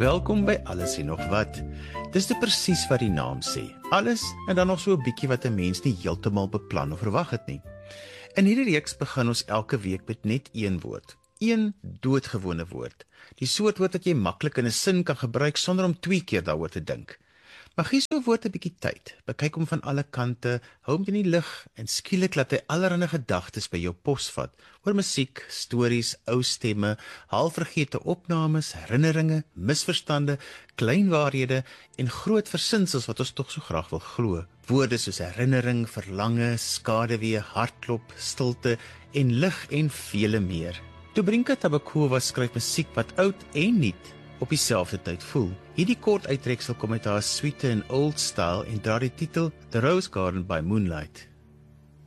Welkom by Alles en nog wat. Dis te presies wat die naam sê. Alles en dan nog so 'n bietjie wat 'n mens nie heeltemal beplan of verwag het nie. In hierdie reeks begin ons elke week met net een woord. Een doodgewone woord. Die soort woord wat jy maklik in 'n sin kan gebruik sonder om 2 keer daaroor te dink. Maar gee so 'n woord 'n bietjie tyd. Bekyk hom van alle kante, hou hom in die lig en skielik laat hy allerlei gedagtes by jou posvat oor musiek, stories, ou stemme, halfvergete opnames, herinneringe, misverstande, klein waarhede en groot versinsels wat ons tog so graag wil glo. Woorde soos herinnering, verlange, skaduwee, hartklop, stilte en lig en vele meer. Dobrinka Tabakova skryf musiek wat oud en nuut op dieselfde tyd voel. Hierdie kort uittreksel kom uit haar suite in Old Style en dra die titel The Rose Garden by Moonlight.